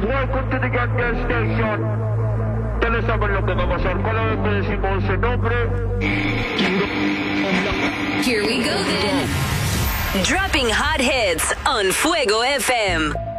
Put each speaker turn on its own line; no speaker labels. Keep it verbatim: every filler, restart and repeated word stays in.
Welcome to the Gas Gas Station. Ustedes saben lo que va a pasar cada vez que decimos ese nombre.
Here we go then. Dropping hot hits on Fuego F M.